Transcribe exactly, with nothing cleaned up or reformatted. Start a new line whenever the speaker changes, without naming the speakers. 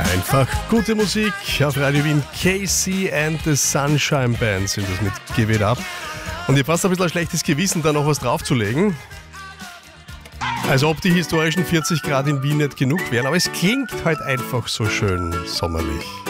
Einfach gute Musik auf Radio Wien. Casey and the Sunshine Band sind das mit Give It Up. Und ihr passt ein bisschen ein schlechtes Gewissen, da noch was draufzulegen. Als ob die historischen vierzig Grad in Wien nicht genug wären. Aber es klingt halt einfach so schön sommerlich.